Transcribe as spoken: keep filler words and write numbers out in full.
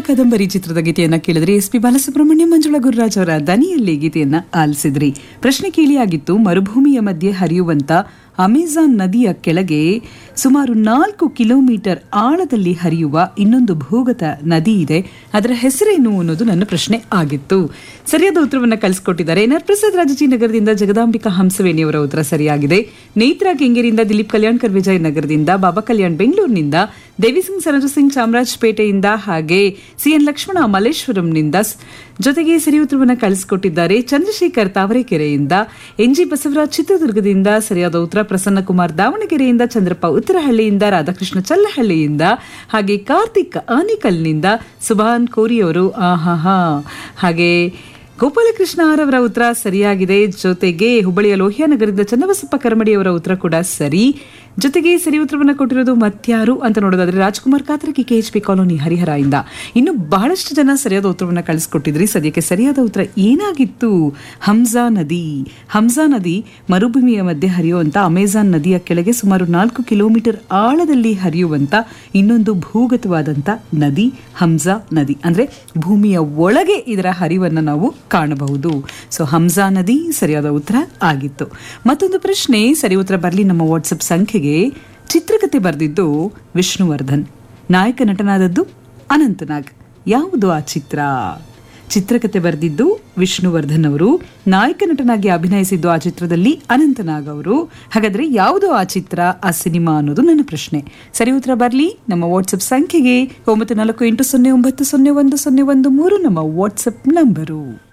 ಕದಂಬರಿ ಚಿತ್ರದ ಗೀತೆಯನ್ನ ಕೇಳಿದ್ರೆ ಎಸ್ ಪಿ ಬಾಲಸುಬ್ರಹ್ಮಣ್ಯ ಮಂಜುಳಾ ಗುರುರಾಜ್ ಅವರ ದನಿಯಲ್ಲಿ ಗೀತೆಯನ್ನ ಆಲಿಸಿದ್ರಿ. ಪ್ರಶ್ನೆ ಕೇಳಿಯಾಗಿತ್ತು, ಮರುಭೂಮಿಯ ಮಧ್ಯೆ ಹರಿಯುವಂತ ಅಮೆಜಾನ್ ನದಿಯ ಕೆಳಗೆ ಸುಮಾರು ನಾಲ್ಕು ಕಿಲೋಮೀಟರ್ ಆಳದಲ್ಲಿ ಹರಿಯುವ ಇನ್ನೊಂದು ಭೂಗತ ನದಿ ಇದೆ, ಅದರ ಹೆಸರೇನು ಅನ್ನೋದು ನನ್ನ ಪ್ರಶ್ನೆ ಆಗಿತ್ತು. ಸರಿಯಾದ ಉತ್ತರವನ್ನ ಕಳಿಸಿಕೊಟ್ಟಿದ್ದಾರೆ ಎನ್ ಆರ್ ಪ್ರಸಾದ್ ರಾಜಾಜಿನಗರದಿಂದ, ಜಗದಾಂಬಿಕಾ ಹಂಸವೇಣಿಯವರ ಉತ್ತರ ಸರಿಯಾಗಿದೆ. ನೇತ್ರಾ ಕೆಂಗೇರಿಯಿಂದ, ದಿಲೀಪ್ ಕಲ್ಯಾಣ್ಕರ್ ವಿಜಯನಗರದಿಂದ, ಬಾಬಾ ಕಲ್ಯಾಣ್ ಬೆಂಗಳೂರಿನಿಂದ, ದೇವಿಸಿಂಗ್ ಸನಜು ಸಿಂಗ್ ಚಾಮರಾಜಪೇಟೆಯಿಂದ, ಹಾಗೆ ಸಿ ಎನ್ ಲಕ್ಷ್ಮಣ ಮಲ್ಲೇಶ್ವರಂನಿಂದ, ಜೊತೆಗೆ ಸರಿ ಉತ್ತರವನ್ನ ಕಳಿಸಿಕೊಟ್ಟಿದ್ದಾರೆ ಚಂದ್ರಶೇಖರ್ ತಾವರೆಕೆರೆಯಿಂದ, ಎನ್ ಜಿ ಬಸವರಾಜ್ ಚಿತ್ರದುರ್ಗದಿಂದ, ಸರಿಯಾದ ಉತ್ತರ ಪ್ರಸನ್ನ ಕುಮಾರ್ ದಾವಣಗೆರೆಯಿಂದ, ಚಂದ್ರಪ್ಪ ಉತ್ತರಹಳ್ಳಿಯಿಂದ, ರಾಧಾಕೃಷ್ಣ ಚಲ್ಲಹಳ್ಳಿಯಿಂದ, ಹಾಗೆ ಕಾರ್ತಿಕ್ ಆನಿಕಲ್ನಿಂದ, ಸುಭಾನ್ ಕೋರಿಯವರು ಆಹಾ, ಹಾಗೆ ಗೋಪಾಲಕೃಷ್ಣ ಅವರ ಉತ್ತರ ಸರಿಯಾಗಿದೆ. ಜೊತೆಗೆ ಹುಬ್ಬಳ್ಳಿಯ ಲೋಹಿಯಾನಗರದಿಂದ ಚನ್ನಬಸಪ್ಪ ಕರಮಡಿಯವರ ಉತ್ತರ ಕೂಡ ಸರಿ. ಜೊತೆಗೆ ಸರಿ ಉತ್ತರವನ್ನು ಕೊಟ್ಟಿರೋದು ಮತ್ಯಾರು ಅಂತ ನೋಡೋದಾದ್ರೆ Rajkumar Katarki K H P colony Harihara ಇಂದ. ಇನ್ನು ಬಹಳಷ್ಟು ಜನ ಸರಿಯಾದ ಉತ್ತರವನ್ನು ಕಳಿಸ್ಕೊಟ್ಟಿದ್ರಿ. ಸದ್ಯಕ್ಕೆ ಸರಿಯಾದ ಉತ್ತರ ಏನಾಗಿತ್ತು? ಹಂಸಾ ನದಿ. ಹಂಸಾ ನದಿ ಮರುಭೂಮಿಯ ಮಧ್ಯೆ ಹರಿಯುವಂತ ಅಮೆಜಾನ್ ನದಿಯ ಕೆಳಗೆ ಸುಮಾರು ನಾಲ್ಕು ಕಿಲೋಮೀಟರ್ ಆಳದಲ್ಲಿ ಹರಿಯುವಂತ ಇನ್ನೊಂದು ಭೂಗತವಾದಂತ ನದಿ ಹಂಸಾ ನದಿ. ಅಂದ್ರೆ ಭೂಮಿಯ ಒಳಗೆ ಇದರ ಹರಿವನ್ನು ನಾವು ಕಾಣಬಹುದು. ಸೊ ಹಂಸಾ ನದಿ ಸರಿಯಾದ ಉತ್ತರ ಆಗಿತ್ತು. ಮತ್ತೊಂದು ಪ್ರಶ್ನೆ, ಸರಿ ಉತ್ತರ ಬರಲಿ ನಮ್ಮ ವಾಟ್ಸಪ್ ಸಂಖ್ಯೆಗೆ. ಚಿತ್ರಕಥೆ ಬರೆದಿದ್ದು ವಿಷ್ಣುವರ್ಧನ್, ನಾಯಕ ನಟನಾದದ್ದು ಅನಂತನಾಗ್. ಯಾವುದು ಆ ಚಿತ್ರ? ಚಿತ್ರಕಥೆ ಬರೆದಿದ್ದು ವಿಷ್ಣುವರ್ಧನ್ ಅವರು, ನಾಯಕ ನಟನಾಗಿ ಅಭಿನಯಿಸಿದ್ದು ಆ ಚಿತ್ರದಲ್ಲಿ ಅನಂತನಾಗ್ ಅವರು. ಹಾಗಾದ್ರೆ ಯಾವುದು ಆ ಚಿತ್ರ, ಆ ಸಿನಿಮಾ ಅನ್ನೋದು ನನ್ನ ಪ್ರಶ್ನೆ. ಸರಿ ಉತ್ತರ ಬರಲಿ ನಮ್ಮ ವಾಟ್ಸಪ್ ಸಂಖ್ಯೆಗೆ. ಒಂಬತ್ತು ನಾಲ್ಕು ಎಂಟು ಸೊನ್ನೆ ಒಂಬತ್ತು ಸೊನ್ನೆ ಒಂದು ಸೊನ್ನೆ ಒಂದು ಮೂರು ನಮ್ಮ ವಾಟ್ಸಪ್ ನಂಬರು.